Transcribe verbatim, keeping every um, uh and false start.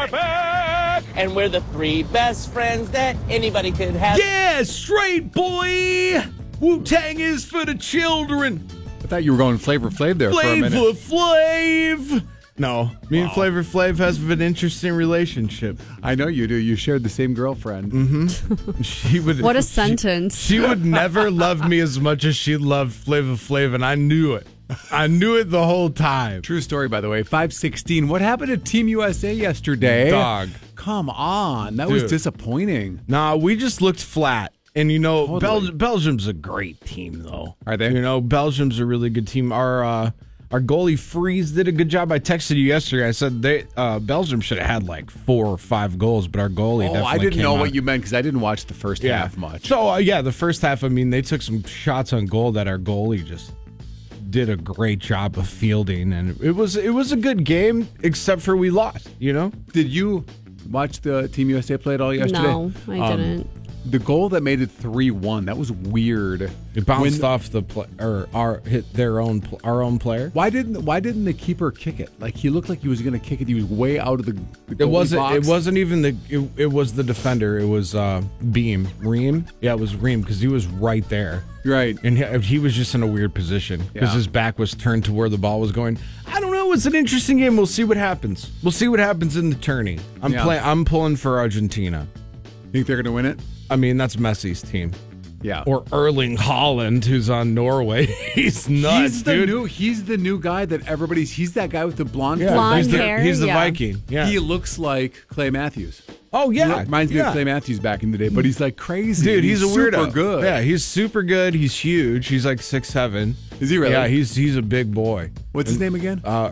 are back! And we're the three best friends that anybody could have. Yeah, straight boy! Wu-Tang is for the children. I thought you were going Flavor Flav there for a minute. Flavor Flav! No, me Wow. and Flavor Flav has an interesting relationship. I know you do. You shared the same girlfriend. Mm-hmm. She would. What a she- sentence. She, would never love me as much as she loved Flavor Flav, and I knew it. I knew it the whole time. True story, by the way. five sixteen. What happened to Team U S A yesterday? Dog. Come on. That was Dude. disappointing. Nah, we just looked flat. And, you know, Totally. Bel- Belgium's a great team, though. Are they? You know, Belgium's a really good team. Our uh, our goalie, Freeze, did a good job. I texted you yesterday. I said they uh, Belgium should have had like four or five goals, but our goalie Oh, definitely I didn't came know out. what you meant because I didn't watch the first half much. So, uh, yeah, the first half, I mean, they took some shots on goal that our goalie just did a great job of fielding. And it was it was a good game, except for we lost, you know? Did you watch the Team U S A play at all yesterday? No, I Um, didn't. The goal that made it three one, that was weird. It bounced When- off the pl- or our hit their own pl- our own player. Why didn't Why didn't the keeper kick it? Like he looked like he was going to kick it. He was way out of the. the It wasn't. goalie box. It wasn't even the. It, it was the defender. It was uh, Beam Ream. Yeah, it was Ream because he was right there. Right. And he, he was just in a weird position because Yeah. his back was turned to where the ball was going. I don't know. It's an interesting game. We'll see what happens. We'll see what happens in the tourney. I'm Yeah. playing. I'm pulling for Argentina. Think they're going to win it? I mean, that's Messi's team. Yeah. Or Erling Haaland, who's on Norway. He's nuts, he's the dude. new. He's the new guy that everybody's. He's that guy with the blonde. Yeah, Blonde he's the, hair, he's the yeah. Viking. Yeah. He looks like Clay Matthews. oh He yeah. reminds me yeah. of Clay Matthews back in the day, but he's like crazy. Dude, and he's, a weirdo. Super good. Yeah, he's super good. He's huge. He's like six seven. Is he really? Yeah, he's he's a big boy. What's his name again? Uh,